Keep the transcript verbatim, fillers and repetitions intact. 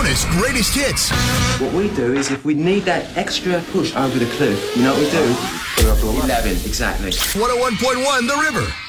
bonus greatest hits. What we do is if we need that extra push over the cliff, you know what we do? eleven, exactly. one oh one point one The River.